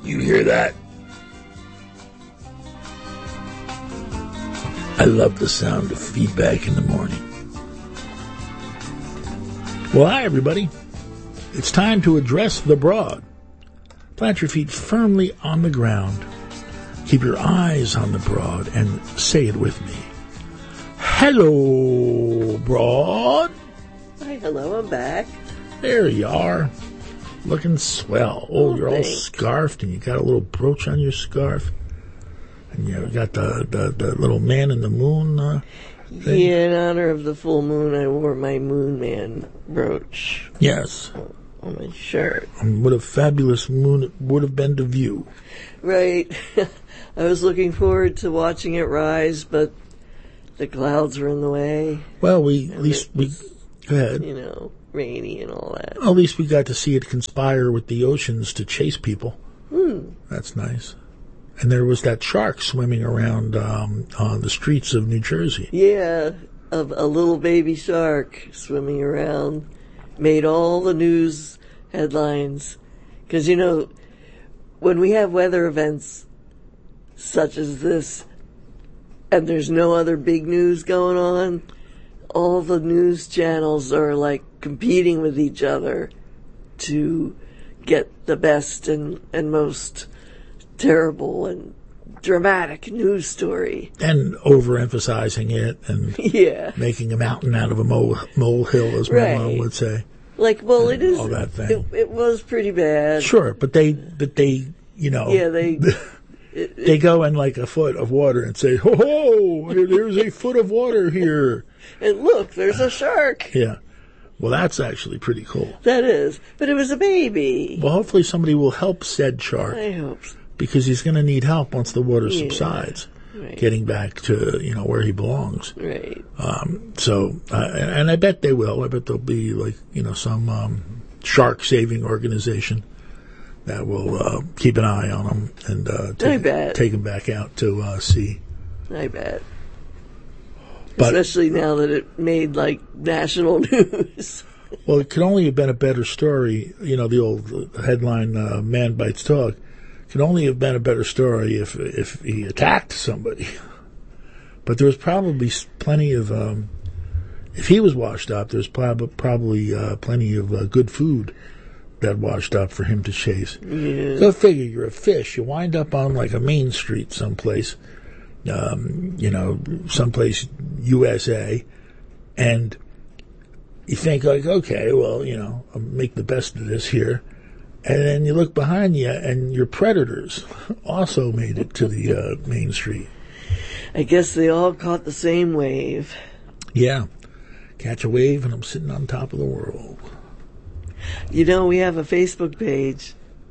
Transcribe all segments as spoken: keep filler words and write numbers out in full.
You hear that? I love the sound of feedback in the morning. Well, hi, everybody. It's time to address the broad. Plant your feet firmly on the ground. Keep your eyes on the broad and say it with me. Hello, broad. Hi, hello, I'm back. There you are. Looking swell. Oh, Oh, you're thanks. all scarfed and you got a little brooch on your scarf. And you got the, the, the little man in the moon uh, thing. Yeah, in honor of the full moon, I wore my Moon Man brooch Yes. on my shirt. And what a fabulous moon it would have been to view. Right. I was looking forward to watching it rise, but the clouds were in the way. Well, we, at And least it we, was, go ahead. You know, rainy and all that. At least we got to see it conspire with the oceans to chase people. Hmm. That's nice. And there was that shark swimming around um, on the streets of New Jersey. Yeah, a, a little baby shark swimming around made all the news headlines. Because, you know, when we have weather events such as this, and there's no other big news going on, all the news channels are like competing with each other to get the best and, and most terrible and dramatic news story. And overemphasizing it and Yeah. making a mountain out of a mole, molehill, as my Right. mom would say. Like, well, it is, all that thing. It, it was pretty bad. Sure, but they, but they, you know. Yeah, they, it, They go in like a foot of water and say, ho ho, there's a foot of water here. and look, there's a shark. Yeah. Well, that's actually pretty cool. That is. But it was a baby. Well, hopefully somebody will help said shark. I hope so. Because he's going to need help once the water Yeah, subsides, right. getting back to, you know, where he belongs. Right. Um, so, uh, and, and I bet they will. I bet there'll be, like, you know, some um, shark-saving organization that will uh, keep an eye on him and uh, I take, bet. take him back out to uh, sea. I bet. But, Especially now that it made, like, national news. well, it could only have been a better story. You know, the old headline, uh, Man Bites Dog. Could only have been a better story if if he attacked somebody. But there was probably plenty of, um, if he was washed up, there's prob- probably uh, plenty of uh, good food that washed up for him to chase. Yeah. Go figure, you're a fish. You wind up on like a main street someplace, um, you know, someplace U S A, and you think like, okay, well, you know, I'll make the best of this here. And then you look behind you, and your predators also made it to the uh, main street. I guess they all caught the same wave. Yeah. Catch a wave, and I'm sitting on top of the world. You know, we have a Facebook page.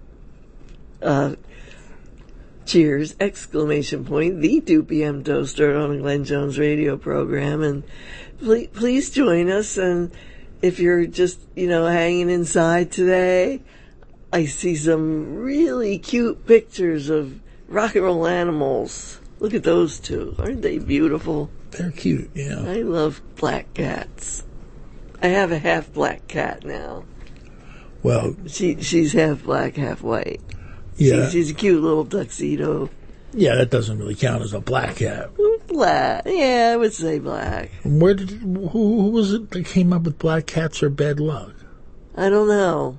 Uh, cheers, exclamation point, the two p.m. Toaster on the Glenn Jones radio program. And please, please join us. And if you're just, you know, hanging inside today, I see some really cute pictures of rock and roll animals. Look at those two. Aren't they beautiful? They're cute, yeah. I love black cats. I have a half black cat now. Well, She she's half black, half white. yeah. She, she's a cute little tuxedo. Yeah, that doesn't really count as a black cat. Black. Yeah, I would say black. Where did, who, who was it that came up with black cats are bad luck? I don't know.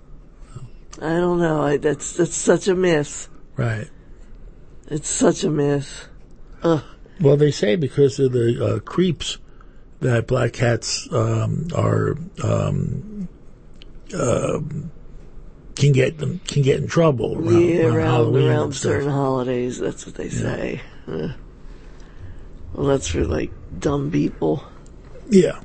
I don't know. I, that's that's such a myth. Right. It's such a myth. Ugh. Well, they say because of the uh, creeps that black cats um, are um, uh, can get them can get in trouble around, yeah, around, around Halloween around and stuff. certain holidays. That's what they say. Uh, well, that's for like dumb people. Yeah.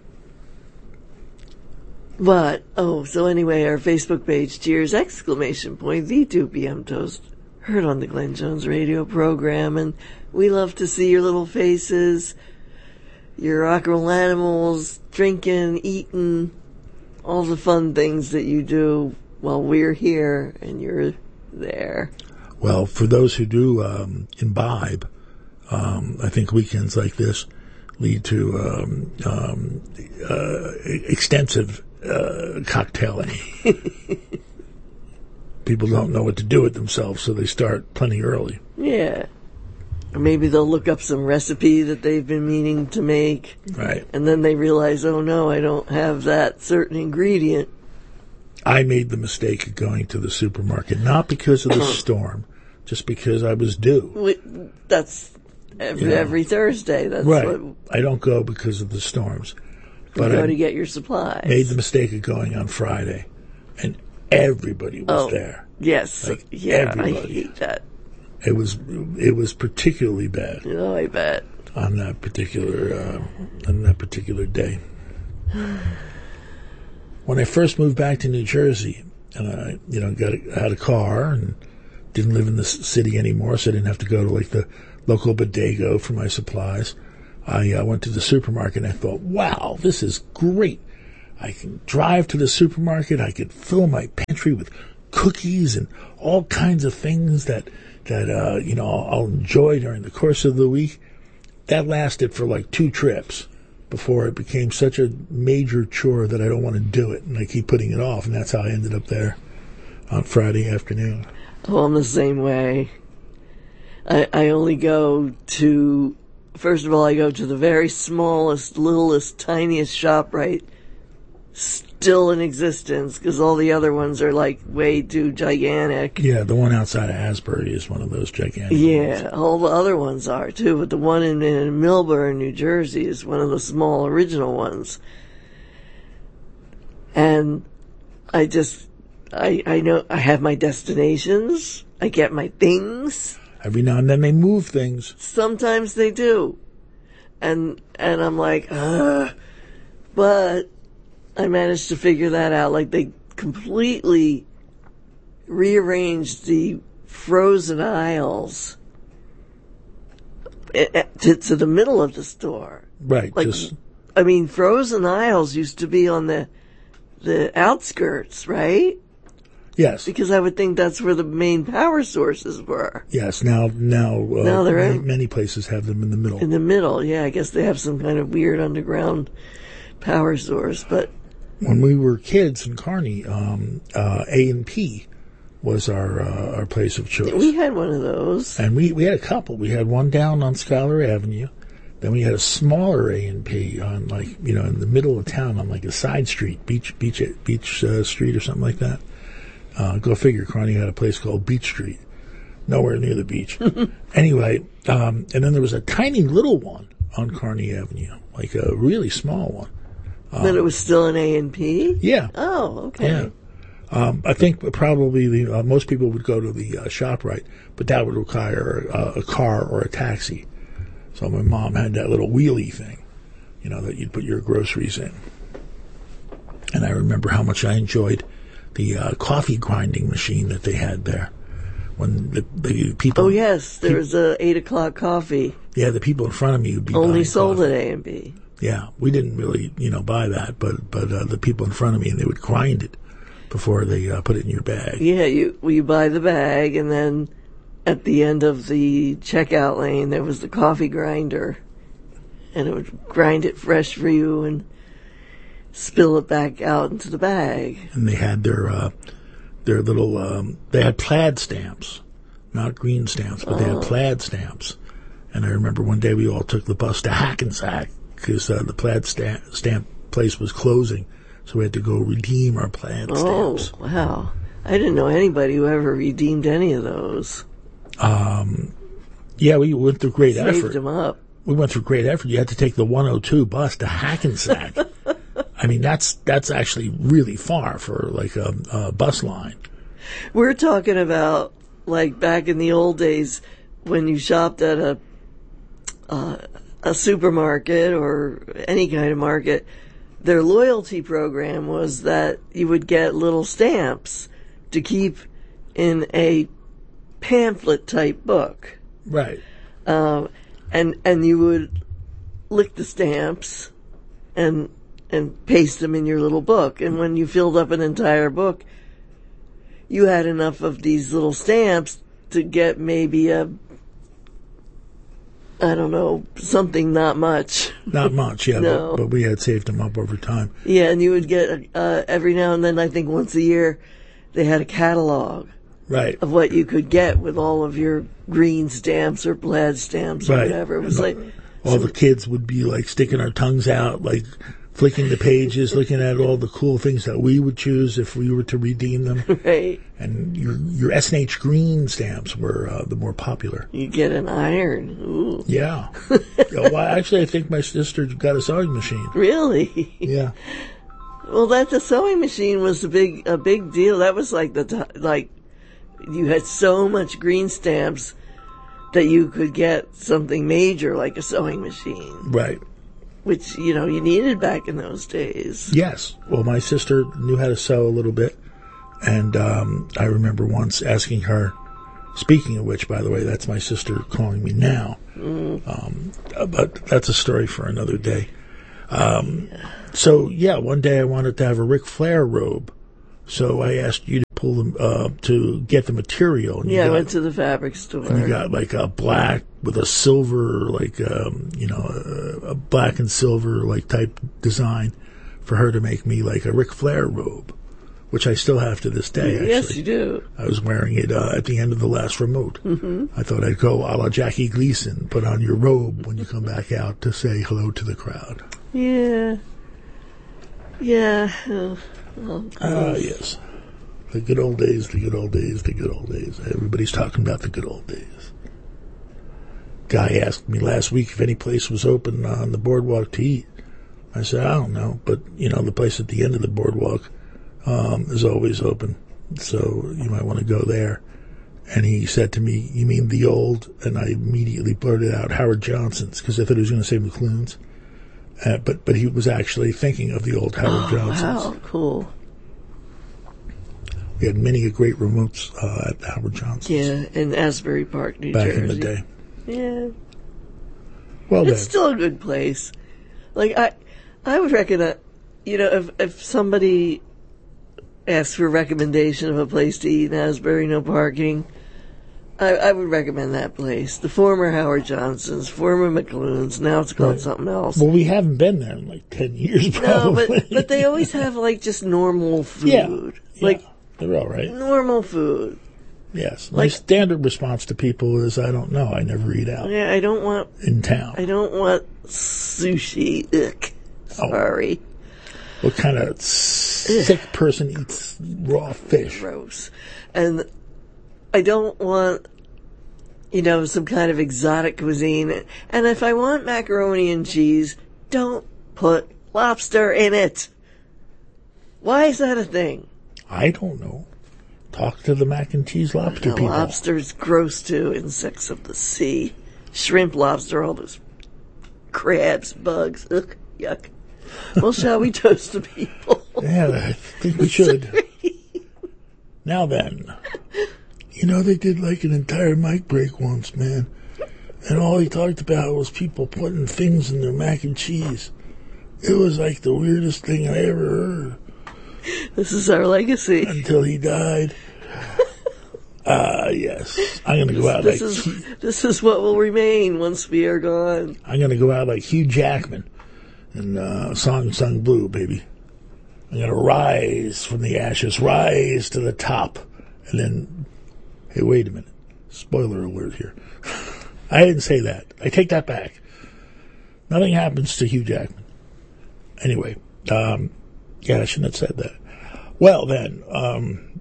But, oh, so anyway, our Facebook page, cheers, exclamation point, the two p.m. Toast, heard on the Glenn Jones radio program, and we love to see your little faces, your rock and roll animals, drinking, eating, all the fun things that you do while we're here and you're there. Well, for those who do um, imbibe, um, I think weekends like this lead to um, um, uh, extensive uh, cocktailing. people don't know what to do with themselves, so they start plenty early. Yeah. Or maybe they'll look up some recipe that they've been meaning to make. Right. And then they realize, oh no, I don't have that certain ingredient. I made the mistake of going to the supermarket, not because of the storm, just because I was due. We, that's every, Yeah. every Thursday. That's Right. what I don't go because of the storms. you But go I to get your supplies. made the mistake of going on Friday, and everybody was Oh. there. Yes. Like yeah, everybody. I hate that. It was it was particularly bad Oh, I bet. on that particular uh, on that particular day. When I first moved back to New Jersey, and I you know got a, had a car and didn't live in the c- city anymore, so I didn't have to go to like the local bodega for my supplies. I uh, went to the supermarket and I thought, wow, this is great. I can drive to the supermarket. I could fill my pantry with cookies and all kinds of things that that uh, you know I'll enjoy during the course of the week. That lasted for like two trips before it became such a major chore that I don't want to do it, and I keep putting it off. And that's how I ended up there on Friday afternoon. Oh, I'm the same way. I, I only go to, first of all, I go to the very smallest, littlest, tiniest ShopRite still in existence, because all the other ones are like way too gigantic. Yeah, the one outside of Asbury is one of those gigantic ones. Yeah, all the other ones are too, but the one in, in Millburn, New Jersey is one of the small original ones. And I just, I, I know, I have my destinations, I get my things. Every now and then they move things. Sometimes they do. And, and I'm like, uh, but I managed to figure that out. Like, they completely rearranged the frozen aisles to, to the middle of the store. Right. Like, just, I mean, frozen aisles used to be on the the outskirts, right? yes. Because I would think that's where the main power sources were. Yes. Now, now, uh, Now they're many, in- many places have them in the middle. In the middle, yeah, I guess they have some kind of weird underground power source, but When we were kids in Kearney, um, uh, A and P was our uh, our place of choice. we had one of those. And we, we had a couple. We had one down on Scholar Avenue. Then we had a smaller A and P on, like, you know, in the middle of town on like a side street, Beach Beach Beach uh, Street or something like that. Uh, go figure, Kearney had a place called Beach Street, nowhere near the beach. Anyway, um, and then there was a tiny little one on Kearney Avenue, like a really small one. But it was still an A and P? Yeah. Oh, okay. Yeah. Um, I think probably the uh, most people would go to the uh, ShopRite, but that would require uh, a car or a taxi. So my mom had that little wheelie thing, you know, that you'd put your groceries in. And I remember how much I enjoyed the uh, coffee grinding machine that they had there. When the, the people... Oh, yes, there was a eight o'clock coffee. Yeah, the people in front of me would be Only buying sold coffee. at A and B. Yeah, we didn't really, you know, buy that, but but uh, the people in front of me, and they would grind it before they uh, put it in your bag. Yeah, you well, you buy the bag, and then at the end of the checkout lane, there was the coffee grinder, and it would grind it fresh for you and spill it back out into the bag. And they had their uh, their little, um, they had plaid stamps, not green stamps, but they had plaid stamps. And I remember one day we all took the bus to Hackensack because uh, the plaid stamp, stamp place was closing, so we had to go redeem our plaid Oh, stamps. wow. I didn't know anybody who ever redeemed any of those. Um, yeah, we went through great Saved effort. them up. We went through great effort. You had to take the one oh two bus to Hackensack. I mean, that's that's actually really far for like a, a bus line. We're talking about like back in the old days when you shopped at a uh, a supermarket or any kind of market. Their loyalty program was that you would get little stamps to keep in a pamphlet type book. Right. Um, and and you would lick the stamps and and paste them in your little book. And when you filled up an entire book, you had enough of these little stamps to get maybe a, I don't know, something not much. Not much, yeah, No. but, but we had saved them up over time. Yeah, and you would get, uh, every now and then, I think once a year, they had a catalog right. of what you could get with all of your green stamps or plaid stamps or Right. whatever. It was like All the kids would be like sticking our tongues out, like flicking the pages, looking at all the cool things that we would choose if we were to redeem them. right. And your your S and H green stamps were uh, the more popular. You get an iron. Ooh. Yeah. yeah. Well, actually, I think my sister got a sewing machine. Really? Yeah. Well, that the sewing machine was a big a big deal. That was like the t- like you had so much green stamps that you could get something major like a sewing machine, Right. which you know you needed back in those days. Yes. Well, my sister knew how to sew a little bit, and um, I remember once asking her. Speaking of which, by the way, that's my sister calling me now. Mm. Um, but that's a story for another day. Um, yeah. So yeah, one day I wanted to have a Ric Flair robe, so I asked you to pull them uh, to get the material. And Yeah, got, I went to the fabric store. And you got like a black with a silver, like um, you know, a, a black and silver like type design for her to make me like a Ric Flair robe, which I still have to this day. Actually. Yes, you do. I was wearing it uh, at the end of the last remote. Mm-hmm. I thought I'd go a la Jackie Gleason, put on your robe when you come back out to say hello to the crowd. Yeah. Yeah. Oh, oh, Ah, yes. The good old days, the good old days, the good old days. Everybody's talking about the good old days. Guy asked me last week if any place was open on the boardwalk to eat. I said, I don't know, but, you know, the place at the end of the boardwalk um, is always open, so you might want to go there. And he said to me, you mean the old? And I immediately blurted out Howard Johnson's, because I thought he was going to say McLuhan's. Uh, but but he was actually thinking of the old Howard oh, Johnson's. Wow, cool. We had many a great remotes uh, at Howard Johnson's. Yeah, in Asbury Park, New back Jersey. in the day. Yeah. Well, it's then. still a good place. Like, I I would reckon that, you know, if, if somebody asked for a recommendation of a place to eat in Asbury, no parking, I, I would recommend that place. The former Howard Johnson's, former McLuhan's, now it's called Right. something else. Well, we haven't been there in like ten years, probably. No, but, but they always have, like, just normal food. Yeah. Like, yeah. They're all right. normal food. Yes. Like- My standard response to people is, I don't know. I never eat out Yeah, I don't want, in town. I don't want sushi. Ugh. Sorry. What kind of sick person eats raw fish? Gross. And I don't want, you know, some kind of exotic cuisine. And if I want macaroni and cheese, don't put lobster in it. Why is that a thing? I don't know. Talk to the mac and cheese lobster No, people. lobster's gross too. Insects of the sea. Shrimp, lobster, all those crabs, bugs. Ugh, yuck. Well, shall we toast the people? Yeah, I think we should. Now then. You know, they did like an entire mic break once, man. And all he talked about was people putting things in their mac and cheese. It was like the weirdest thing I ever heard. This is our legacy. Until he died. Ah, uh, yes. I'm going to go out this like... Is, Hugh, this is what will remain once we are gone. I'm going to go out like Hugh Jackman in uh, Song Sung Blue, baby. I'm going to rise from the ashes, rise to the top, and then... Hey, wait a minute. Spoiler alert here. I didn't say that. I take that back. Nothing happens to Hugh Jackman. Anyway, um, yeah, I shouldn't have said that. Well, then, um,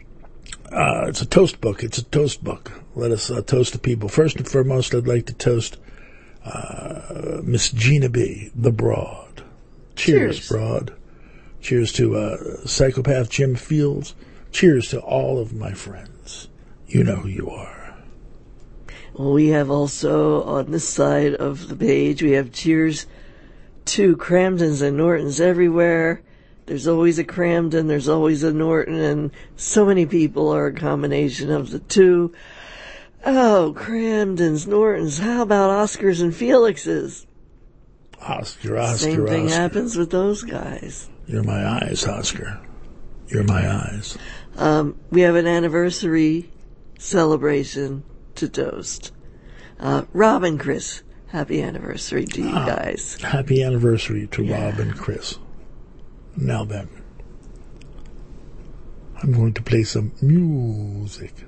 uh, it's a toast book. It's a toast book. Let us uh, toast the people. First and foremost, I'd like to toast uh, Miss Gina B., the Broad. Cheers, Cheers. Broad. Cheers to uh, Psychopath Jim Fields. Cheers to all of my friends. You know who you are. Well, we have also, on this side of the page, we have cheers to Cramdens and Nortons everywhere. There's always a Cramden, there's always a Norton, and so many people are a combination of the two. Oh, Cramdens, Nortons, how about Oscars and Felixes? Oscar, Oscar, Same thing Oscar. happens with those guys. You're my eyes, Oscar. You're my eyes. Um, we have an anniversary celebration to toast. Uh, Rob and Chris, happy anniversary to you ah, guys. Happy anniversary to yeah. Rob and Chris. Now then. I'm going to play some music.